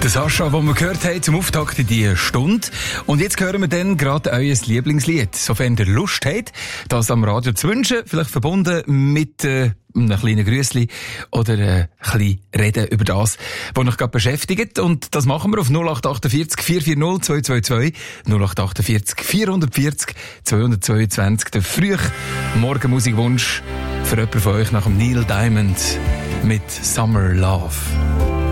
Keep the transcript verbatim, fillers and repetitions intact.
Der Sascha, den wir gehört haben zum Auftakt in diese Stunde. Und jetzt hören wir dann gerade euer Lieblingslied. Sofern ihr Lust habt, das am Radio zu wünschen, vielleicht verbunden mit äh, einem kleinen Grüssli oder äh, ein bisschen reden über das, was euch gerade beschäftigt. Und das machen wir auf null acht acht vier vier vier null zwei zwei zwei, null acht acht vier vier vier null zweihundertzweiundzwanzig. Der frühe Morgenmusikwunsch für jemanden von euch nach dem Neil Diamond mit Summer Love.